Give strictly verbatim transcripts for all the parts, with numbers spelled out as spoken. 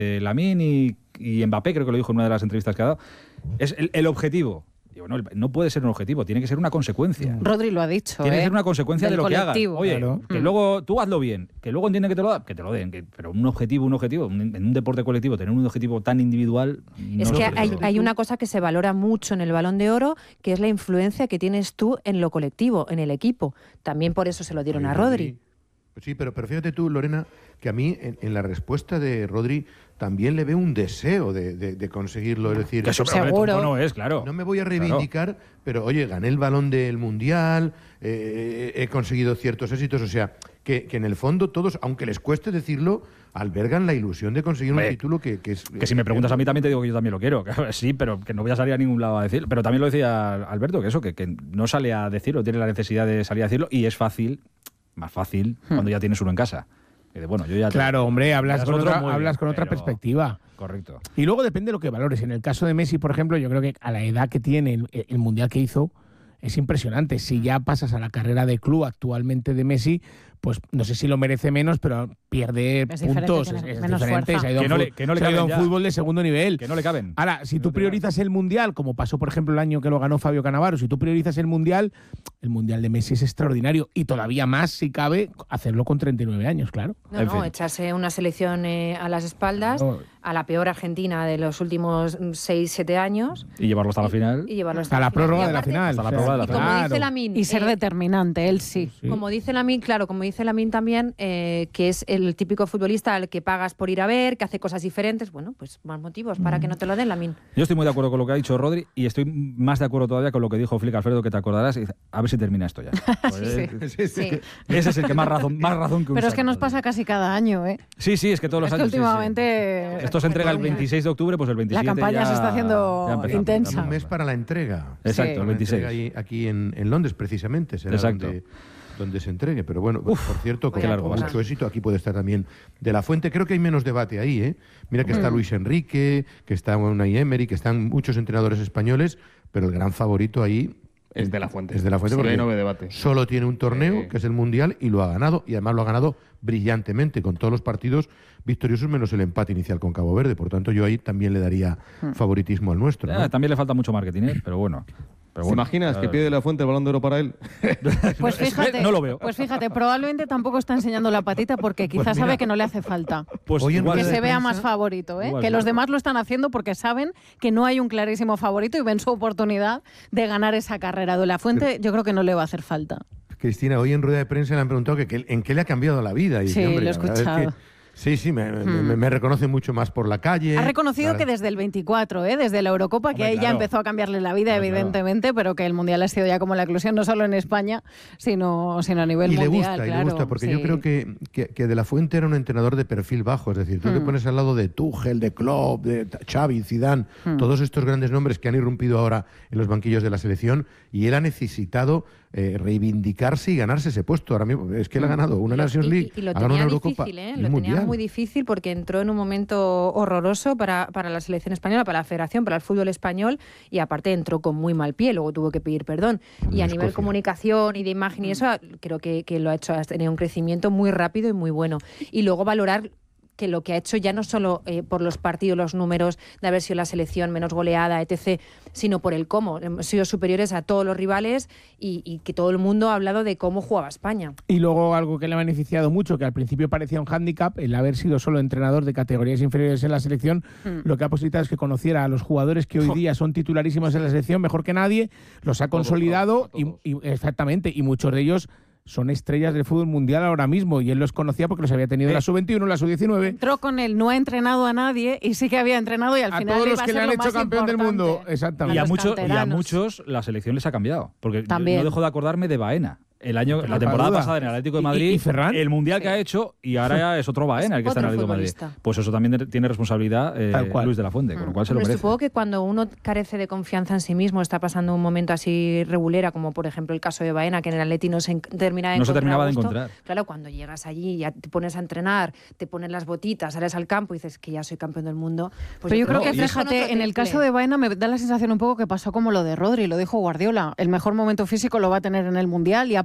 eh, Lamine y, y Mbappé, creo que lo dijo en una de las entrevistas que ha dado, es el, el objetivo. Y bueno, no puede ser un objetivo, tiene que ser una consecuencia. Rodri lo ha dicho. Tiene ¿eh? que ser una consecuencia Del de lo colectivo. que hagas. Oye, Claro. que Mm. luego tú hazlo bien, que luego entienden que te lo da, que te lo den. Que, pero un objetivo, un objetivo, un- en un deporte colectivo, tener un objetivo tan individual. No Es lo que sé. hay, hay una cosa que se valora mucho en el Balón de Oro, que es la influencia que tienes tú en lo colectivo, en el equipo. También por eso se lo dieron Ay, a Rodri. Pues sí, pero, pero fíjate tú, Lorena, que a mí en, en la respuesta de Rodri también le veo un deseo de, de- de conseguirlo. Es decir, Que eso Seguro. hombre, tonto no es, claro. no me voy a reivindicar, pero oye, gané el balón del Mundial, eh, he conseguido ciertos éxitos, o sea, que, que en el fondo todos, aunque les cueste decirlo, albergan la ilusión de conseguir Hombre, un título que, que es... Que si me preguntas a mí también te digo que yo también lo quiero. Sí, pero que no voy a salir a ningún lado a decirlo. Pero también lo decía Alberto, que eso, que, que no sale a decirlo, tiene la necesidad de salir a decirlo y es fácil, más fácil, cuando ya tienes uno en casa. Y de, bueno, yo ya te- Claro, hombre, hablas Ya es con otro, otra, muy hablas bien, con otra pero- perspectiva. Correcto. Y luego depende de lo que valores. En el caso de Messi, por ejemplo, yo creo que a la edad que tiene, el, el mundial que hizo, es impresionante. Si ya pasas a la carrera de club actualmente de Messi, pues no sé si lo merece menos, pero pierde Es diferente, puntos. tiene Es, es menos diferente. fuerza. Se ha ido a Que un no fu- le- que no le se ha ido a un caben ya. fútbol de segundo nivel. Que no le caben. Ahora, si No tú te priorizas el mundial, como pasó por ejemplo el año que lo ganó Fabio Cannavaro, si tú priorizas el mundial, el mundial de Messi es extraordinario y todavía más, si cabe, hacerlo con treinta y nueve años, claro. No, En no, fin. echarse una selección eh, a las espaldas, Claro. a la peor Argentina de los últimos seis siete años. Y llevarlo hasta la final. Y llevarlo Hasta la final. prórroga Y de la aparte, final. Hasta la o sea, prórroga de la Y como final. dice Lamine, Y ser eh, determinante, él sí. Sí. Como dice Lamine, claro, como dice Lamine también, eh, que es el típico futbolista al que pagas por ir a ver, que hace cosas diferentes, bueno, pues más motivos para que no te lo den, Lamine. Yo estoy muy de acuerdo con lo que ha dicho Rodri y estoy más de acuerdo todavía con lo que dijo Flick Alfredo, que te acordarás. Y dice, a ver si termina esto ya. Pues, Sí, sí. Ese es el que más razón, más razón que un Pero es que saco, nos Rodri. pasa casi cada año, ¿eh? Sí, sí, es que todos los Es que años. sí, sí. últimamente Esto se entrega el veintiséis de octubre, pues el veintisiete. La campaña ya- se está haciendo ya empezamos. intensa. Un mes para la entrega. Exacto, Sí. el veintiséis. Ahí, aquí en, en Londres, precisamente, será Exacto. donde, donde se entregue. Pero bueno, por cierto, con qué largo va a mucho ser. éxito, aquí puede estar también De La Fuente. Creo que hay menos debate ahí, ¿eh? Mira que está Mm. Luis Enrique, que está Unai Emery, que están muchos entrenadores españoles, pero el gran favorito ahí Es De La Fuente. es De La Fuente, Sí, porque ahí no ve debate. solo tiene un torneo, Sí. que es el Mundial, y lo ha ganado, y además lo ha ganado brillantemente, con todos los partidos victoriosos, menos el empate inicial con Cabo Verde. Por tanto, yo ahí también le daría favoritismo al nuestro, ¿no? Eh, también le falta mucho marketing, ¿eh? pero bueno. Pero ¿Te bueno. imaginas que Eh, pide De La Fuente el Balón de Oro para él? Pues fíjate, no lo veo. Pues fíjate, probablemente tampoco está enseñando la patita porque quizás Pues mira. sabe que no le hace falta. Pues Hoy en igual, Que rueda se de vea prensa- más favorito, ¿eh? Igual, que los claro. demás lo están haciendo porque saben que no hay un clarísimo favorito y ven su oportunidad de ganar esa carrera. De La Fuente yo creo que no le va a hacer falta. Cristina, hoy en rueda de prensa le han preguntado que, que- en qué le ha cambiado la vida. Y Sí, dice, hombre, lo he la verdad es que- escuchado. sí, sí, me, me- Hmm. me- me reconoce mucho más por la calle. Ha reconocido La- que desde el veinticuatro, ¿eh? desde la Eurocopa, que Hombre, ahí ya claro. empezó a cambiarle la vida, Claro, evidentemente, pero que el Mundial ha sido ya como la eclosión, no solo en España, sino, sino a nivel y le mundial. gusta, y claro, le gusta, porque yo sí. creo que, que, que De La Fuente era un entrenador de perfil bajo, es decir, tú te Hmm. pones al lado de Tuchel, de Klopp, de T- Xavi, Zidane, Hmm. todos estos grandes nombres que han irrumpido ahora en los banquillos de la selección, y él ha necesitado eh, reivindicarse y ganarse ese puesto. Ahora mismo es que él ha ganado una Y lo- Nations y- League, y, lo ha ganado tenía una Eurocopa difícil, ¿eh? y Lo un tenía Mundial. muy difícil porque entró en un momento horroroso para, para la selección española, para la federación, para el fútbol español, y aparte entró con muy mal pie, luego tuvo que pedir perdón. En Y a nivel Escocia. comunicación y de imagen y eso, creo que, que lo ha hecho, ha tenido un crecimiento muy rápido y muy bueno. Y luego valorar que lo que ha hecho ya no solo eh, por los partidos, los números de haber sido la selección menos goleada, etcétera, sino por el cómo. Hemos sido superiores a todos los rivales y, y que todo el mundo ha hablado de cómo jugaba España. Y luego algo que le ha beneficiado mucho, que al principio parecía un hándicap, el haber sido solo entrenador de categorías inferiores en la selección, Mm. lo que ha posibilitado es que conociera a los jugadores que hoy día son titularísimos en la selección mejor que nadie, los ha Todos, consolidado todos, todos. Y, y exactamente, y muchos de ellos son estrellas del fútbol mundial ahora mismo, y él los conocía porque los había tenido en la sub veintiuno, en la sub diecinueve. Entró con él, no ha entrenado a nadie y sí que había entrenado y al A final todos le los iba a que ser le han lo hecho más campeón del importante. mundo, exactamente. Y a, los muchos, y a canteranos. muchos la selección les ha cambiado. Porque yo También. no dejo de acordarme de Baena. El año, No la cabe temporada duda. pasada en el Atlético de Y- Madrid, y- y Ferran. el mundial Sí. que ha hecho, y ahora ya es otro Baena el que está en el Otro Atlético de Madrid. futbolista. Pues eso también de- tiene responsabilidad eh, Tal cual. Luis de la Fuente, con lo cual se lo Hombre, merece. supongo que cuando uno carece de confianza en sí mismo, está pasando un momento así regulera, como por ejemplo el caso de Baena, que en el Atleti no se en- terminaba de No se encontrar terminaba a de gusto. encontrar. Claro, cuando llegas allí, ya te pones a entrenar, te pones las botitas, sales al campo y dices que ya soy campeón del mundo. Pues Pero yo creo creo que, eso son fíjate, otro en el triple. caso de Baena me da la sensación un poco que pasó como lo de Rodri, lo dijo Guardiola. El mejor momento físico lo va a tener en el Mundial y a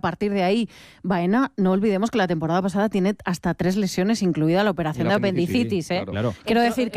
partir de ahí, Baena, no olvidemos que la temporada pasada tiene hasta tres lesiones, incluida la operación Y de la apendicitis, apendicitis. ¿eh? claro. Claro. Quiero decir